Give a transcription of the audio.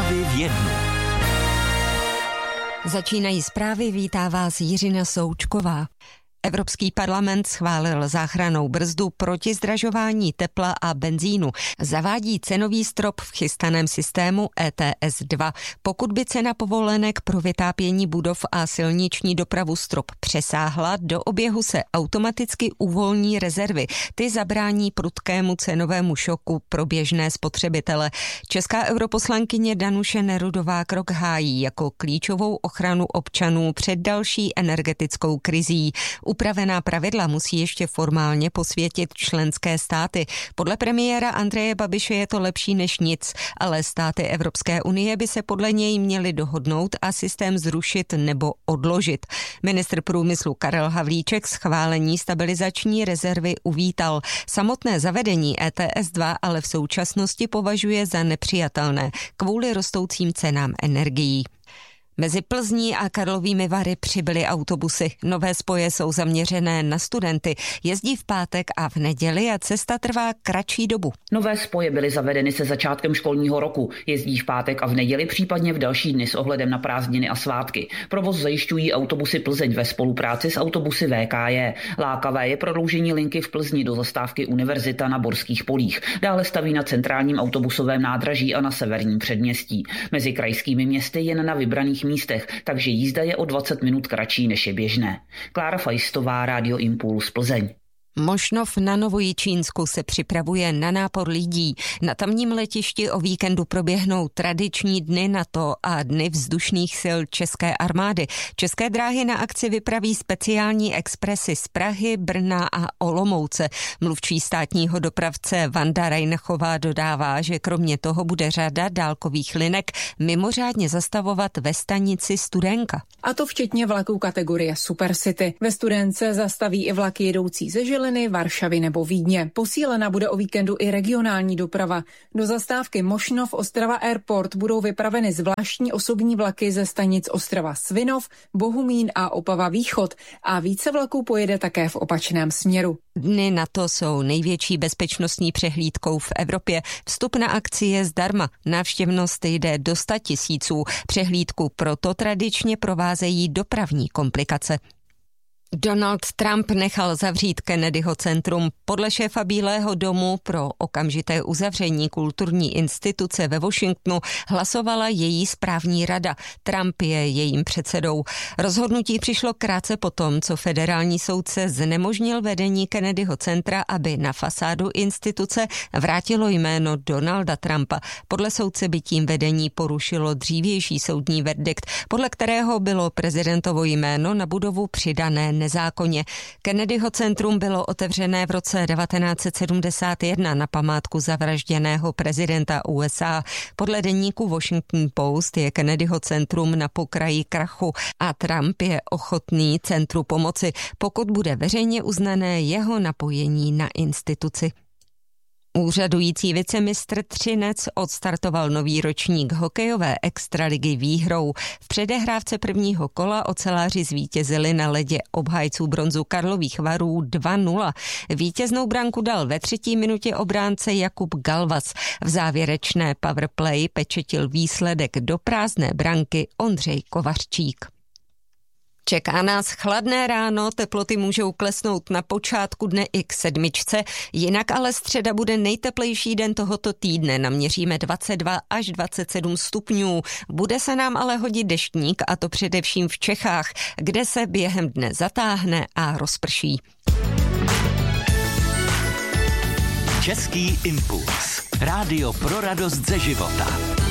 Zprávy v jednu. Začínají zprávy, vítá vás Jiřina Součková. Evropský parlament schválil záchrannou brzdu proti zdražování tepla a benzínu. Zavádí cenový strop v chystaném systému ETS 2. Pokud by cena povolenek pro vytápění budov a silniční dopravu strop přesáhla, do oběhu se automaticky uvolní rezervy. Ty zabrání prudkému cenovému šoku pro běžné spotřebitele. Česká europoslankyně Danuše Nerudová krok hájí jako klíčovou ochranu občanů před další energetickou krizí. Upravená pravidla musí ještě formálně posvětit členské státy. Podle premiéra Andreje Babiše je to lepší než nic, ale státy Evropské unie by se podle něj měly dohodnout a systém zrušit nebo odložit. Ministr průmyslu Karel Havlíček schválení stabilizační rezervy uvítal. Samotné zavedení ETS 2 ale v současnosti považuje za nepřijatelné kvůli rostoucím cenám energií. Mezi Plzní a Karlovými Vary přibyly autobusy. Nové spoje jsou zaměřené na studenty. Jezdí v pátek a v neděli a cesta trvá kratší dobu. Nové spoje byly zavedeny se začátkem školního roku. Jezdí v pátek a v neděli, případně v další dny s ohledem na prázdniny a svátky. Provoz zajišťují autobusy Plzeň ve spolupráci s autobusy VKJ. Lákavé je prodloužení linky v Plzni do zastávky Univerzita na Borských polích. Dále staví na centrálním autobusovém nádraží a na severním předměstí. Mezi krajskými městy jen na vybraných místech, takže jízda je o 20 minut kratší, než je běžné. Klára Fajstová, Rádio Impuls, Plzeň. Mošnov na Novojičínsku se připravuje na nápor lidí. Na tamním letišti o víkendu proběhnou tradiční dny NATO a dny vzdušných sil České armády. České dráhy na akci vypraví speciální expresy z Prahy, Brna a Olomouce. Mluvčí státního dopravce Vanda Rajnachová dodává, že kromě toho bude řada dálkových linek mimořádně zastavovat ve stanici Studénka. A to včetně vlaků kategorie Supercity. Ve Studénce zastaví i vlaky jedoucí ze Žiliny, Varšavy nebo Vídně. Posílena bude o víkendu i regionální doprava. Do zastávky Mošnov Ostrava Airport budou vypraveny zvláštní osobní vlaky ze stanic Ostrava Svinov, Bohumín a Opava Východ a více vlaků pojede také v opačném směru. Dny NATO jsou největší bezpečnostní přehlídkou v Evropě. Vstup na akci je zdarma. Návštěvnost jde do 100 000. Přehlídku proto tradičně provázejí dopravní komplikace. Donald Trump nechal zavřít Kennedyho centrum. Podle šéfa Bílého domu pro okamžité uzavření kulturní instituce ve Washingtonu hlasovala její správní rada. Trump je jejím předsedou. Rozhodnutí přišlo krátce potom, co federální soudce znemožnil vedení Kennedyho centra, aby na fasádu instituce vrátilo jméno Donalda Trumpa. Podle soudce by tím vedení porušilo dřívější soudní verdikt, podle kterého bylo prezidentovo jméno na budovu přidané nezákonně. Kennedyho centrum bylo otevřené v roce 1971 na památku zavražděného prezidenta USA. Podle deníku Washington Post je Kennedyho centrum na pokraji krachu a Trump je ochotný centru pomoci, pokud bude veřejně uznané jeho napojení na instituci. Úřadující vicemistr Třinec odstartoval nový ročník hokejové extraligy výhrou. V předehrávce prvního kola oceláři zvítězili na ledě obhájců bronzu Karlových Varů 2-0. Vítěznou branku dal ve 3. minutě obránce Jakub Galvas. V závěrečné powerplay pečetil výsledek do prázdné branky Ondřej Kovařčík. Čeká nás chladné ráno, teploty můžou klesnout na počátku dne i k 7, jinak ale středa bude nejteplejší den tohoto týdne. Naměříme 22 až 27 stupňů. Bude se nám ale hodit deštník, a to především v Čechách, kde se během dne zatáhne a rozprší. Český impuls. Rádio pro radost ze života.